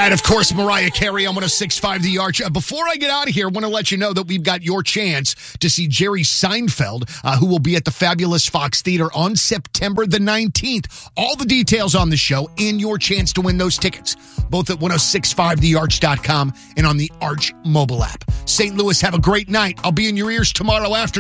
And, of course, Mariah Carey on 106.5 The Arch. Before I get out of here, I want to let you know that we've got your chance to see Jerry Seinfeld, who will be at the fabulous Fox Theater on September the 19th. All the details on the show and your chance to win those tickets, both at 1065thearch.com and on the Arch mobile app. St. Louis, have a great night. I'll be in your ears tomorrow afternoon.